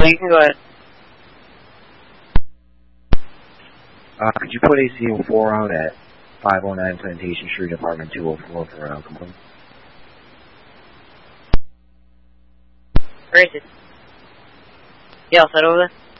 you can go ahead. Could you put ACO4 out at 509 Plantation Street, apartment 204 for a complaint? Racist. Yeah, I'll set over there.